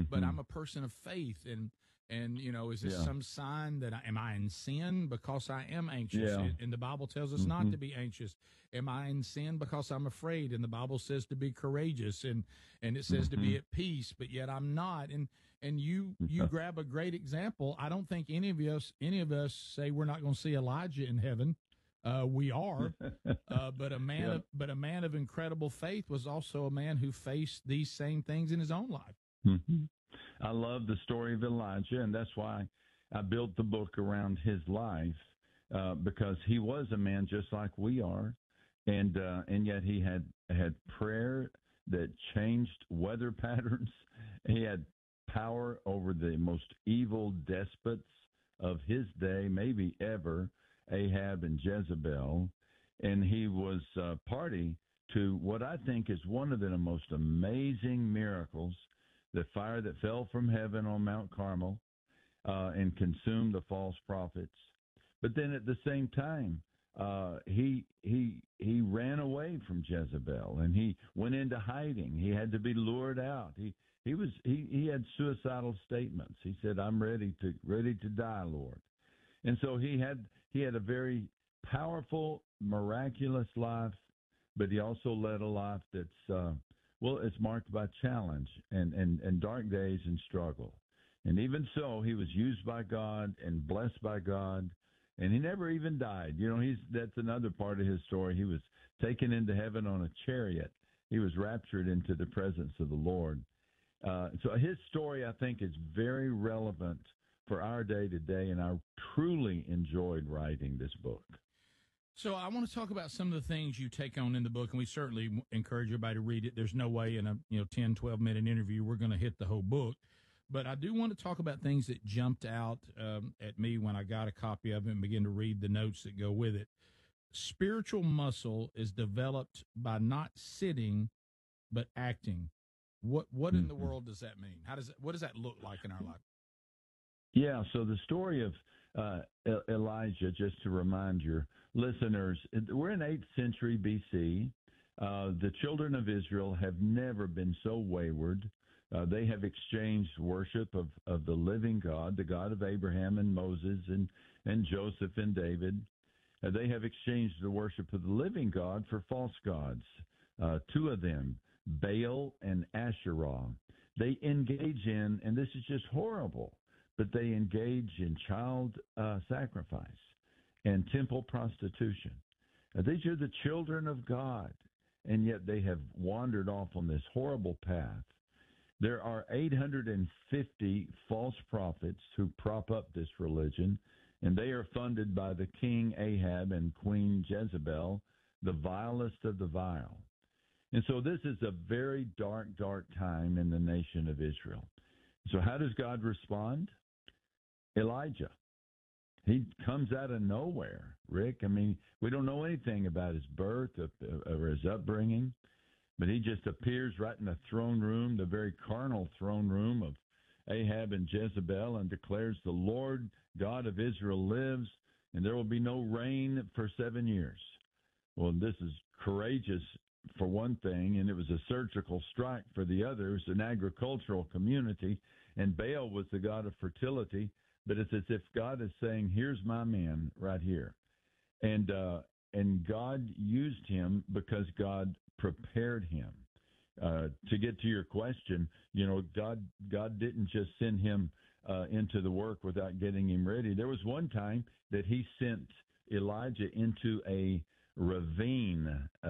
but I'm a person of faith. And is this some sign that am I in sin because I am anxious? Yeah. And the Bible tells us not to be anxious. Am I in sin because I'm afraid? And the Bible says to be courageous, and it says to be at peace, but yet I'm not. And you grab a great example. I don't think any of us say we're not going to see Elijah in heaven. We are, but a man of incredible faith was also a man who faced these same things in his own life. Mm-hmm. I love the story of Elijah, and that's why I built the book around his life, because he was a man just like we are, and yet he had prayer that changed weather patterns. He had power over the most evil despots of his day, maybe ever, Ahab and Jezebel, and he was party to what I think is one of the most amazing miracles, the fire that fell from heaven on Mount Carmel and consumed the false prophets. But then at the same time, he ran away from Jezebel, and he went into hiding. He had to be lured out. He had suicidal statements. He said, "I'm ready to die, Lord." And so he had a very powerful, miraculous life, but he also led a life that's it's marked by challenge and dark days and struggle. And even so, he was used by God and blessed by God, and he never even died. That's another part of his story. He was taken into heaven on a chariot. He was raptured into the presence of the Lord. So his story, I think, is very relevant for our day today, and I truly enjoyed writing this book. So I want to talk about some of the things you take on in the book, and we certainly encourage everybody to read it. There's no way in a 10, 12-minute interview we're going to hit the whole book. But I do want to talk about things that jumped out at me when I got a copy of it and began to read the notes that go with it. Spiritual muscle is developed by not sitting, but acting. What in the world does that mean? What does that look like in our life? Yeah, so the story of Elijah, just to remind your listeners, we're in 8th century BC. The children of Israel have never been so wayward. They have exchanged worship of the living God, the God of Abraham and Moses and Joseph and David. They have exchanged the worship of the living God for false gods, two of them, Baal and Asherah. They engage in, and this is just horrible, but they engage in child sacrifice and temple prostitution. These are the children of God, and yet they have wandered off on this horrible path. There are 850 false prophets who prop up this religion, and they are funded by the king Ahab and queen Jezebel, the vilest of the vile. And so this is a very dark, dark time in the nation of Israel. So how does God respond? Elijah. He comes out of nowhere, Rick. I mean, we don't know anything about his birth or his upbringing, but he just appears right in the throne room, the very carnal throne room of Ahab and Jezebel, and declares, "The Lord God of Israel lives, and there will be no rain for 7 years." Well, this is courageous for one thing, and it was a surgical strike for the other. It was an agricultural community, and Baal was the god of fertility. But it's as if God is saying, "Here's my man right here," and God used him because God prepared him. To get to your question, God didn't just send him into the work without getting him ready. There was one time that he sent Elijah into a ravine,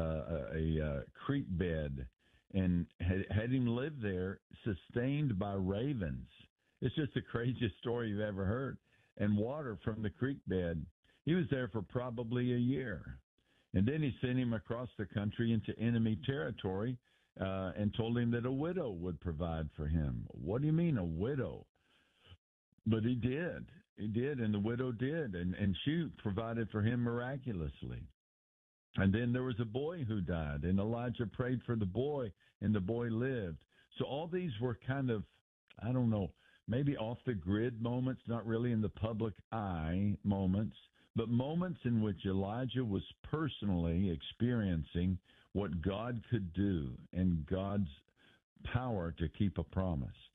a creek bed, and had him live there, sustained by ravens. It's just the craziest story you've ever heard. And water from the creek bed. He was there for probably a year. And then he sent him across the country into enemy territory and told him that a widow would provide for him. What do you mean, a widow? But he did. He did, and the widow did. And she provided for him miraculously. And then there was a boy who died, and Elijah prayed for the boy, and the boy lived. So all these were kind of, I don't know, maybe off-the-grid moments, not really in the public eye moments, but moments in which Elijah was personally experiencing what God could do and God's power to keep a promise.